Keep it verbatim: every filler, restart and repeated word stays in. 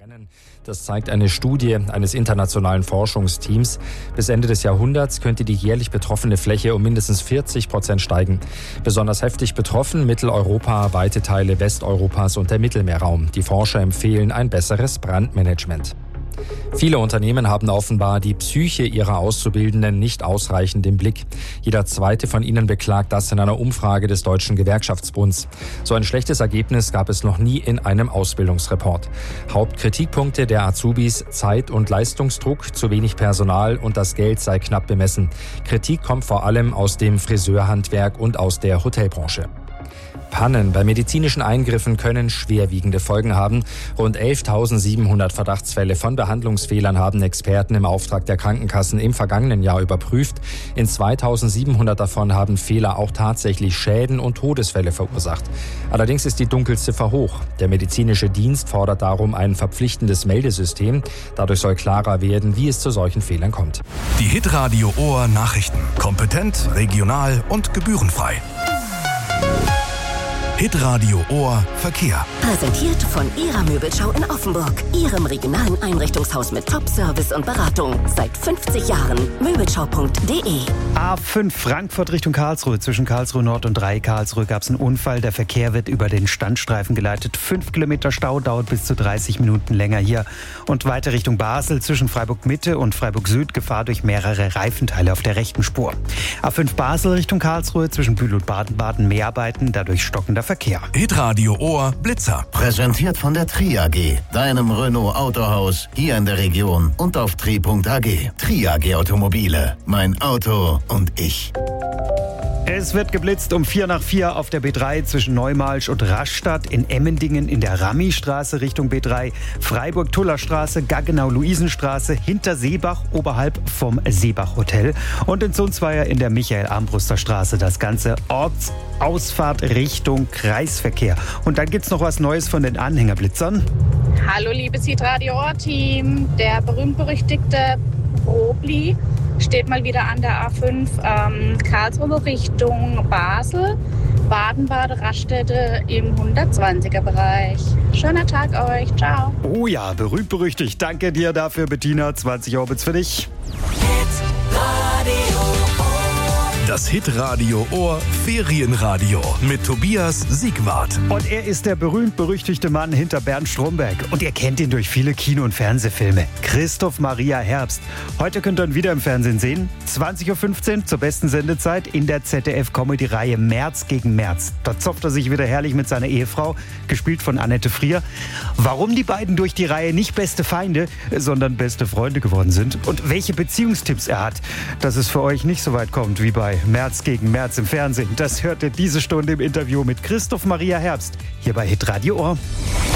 verbrennen. Das zeigt eine Studie eines internationalen Forschungsteams. Bis Ende des Jahrhunderts könnte die jährlich betroffene Fläche um mindestens vierzig Prozent steigen. Besonders heftig betroffen Mitteleuropa, weite Teile Westeuropas und der Mittelmeerraum. Die Forscher empfehlen ein besseres Brandmanagement. Viele Unternehmen haben offenbar die Psyche ihrer Auszubildenden nicht ausreichend im Blick. Jeder zweite von ihnen beklagt das in einer Umfrage des Deutschen Gewerkschaftsbunds. So ein schlechtes Ergebnis gab es noch nie in einem Ausbildungsreport. Hauptkritikpunkte der Azubis: Zeit- und Leistungsdruck, zu wenig Personal und das Geld sei knapp bemessen. Kritik kommt vor allem aus dem Friseurhandwerk und aus der Hotelbranche. Pannen bei medizinischen Eingriffen können schwerwiegende Folgen haben. Rund elftausendsiebenhundert Verdachtsfälle von Behandlungsfehlern haben Experten im Auftrag der Krankenkassen im vergangenen Jahr überprüft. In zweitausendsiebenhundert davon haben Fehler auch tatsächlich Schäden und Todesfälle verursacht. Allerdings ist die Dunkelziffer hoch. Der medizinische Dienst fordert darum ein verpflichtendes Meldesystem. Dadurch soll klarer werden, wie es zu solchen Fehlern kommt. Die Hitradio Ohr Nachrichten. Kompetent, regional und gebührenfrei. Hitradio Ohr Verkehr. Präsentiert von Ihrer Möbelschau in Offenburg. Ihrem regionalen Einrichtungshaus mit Top-Service und Beratung. Seit fünfzig Jahren. Möbelschau punkt de. A fünf Frankfurt Richtung Karlsruhe. Zwischen Karlsruhe Nord und drei Karlsruhe gab es einen Unfall. Der Verkehr wird über den Standstreifen geleitet. Fünf Kilometer Stau, dauert bis zu dreißig Minuten länger hier. Und weiter Richtung Basel. Zwischen Freiburg Mitte und Freiburg Süd Gefahr durch mehrere Reifenteile auf der rechten Spur. A fünf Basel Richtung Karlsruhe. Zwischen Bühl und Baden-Baden Mehrarbeiten. Dadurch stockender Verkehr. Hitradio Ohr Blitzer. Präsentiert von der Tri A G, deinem Renault Autohaus hier in der Region und auf tri punkt a g. Tri A G Automobile. Mein Auto und ich. Es wird geblitzt um vier nach vier auf der B drei zwischen Neumalsch und Rastatt, in Emmendingen in der Rami-Straße Richtung B drei, Freiburg-Tuller-Straße, Gaggenau-Luisenstraße, hinter Seebach, oberhalb vom Seebach-Hotel und in Zunzweier in der Michael-Armbruster-Straße. Das Ganze Ortsausfahrt Richtung Kreisverkehr. Und dann gibt's noch was Neues von den Anhängerblitzern. Hallo liebes Hitradio Ohr-Team, der berühmt-berüchtigte Robli steht mal wieder an der A fünf ähm, Karlsruhe Richtung Basel, Baden-Bad Raststätte im hundertzwanziger Bereich. Schöner Tag euch, ciao. Oh ja, berühmt-berüchtigt. Danke dir dafür, Bettina. zwanzig Orbits für dich. Das Hitradio Ohr Ferienradio mit Tobias Siegwart. Und er ist der berühmt-berüchtigte Mann hinter Bernd Stromberg. Und ihr kennt ihn durch viele Kino- und Fernsehfilme. Christoph Maria Herbst. Heute könnt ihr ihn wieder im Fernsehen sehen. zwanzig Uhr fünfzehn zur besten Sendezeit in der Z D F-Comedy-Reihe März gegen März. Da zopft er sich wieder herrlich mit seiner Ehefrau, gespielt von Annette Frier. Warum die beiden durch die Reihe nicht beste Feinde, sondern beste Freunde geworden sind und welche Beziehungstipps er hat, dass es für euch nicht so weit kommt wie bei März gegen März im Fernsehen. Das hört ihr diese Stunde im Interview mit Christoph Maria Herbst hier bei Hitradio Ohr.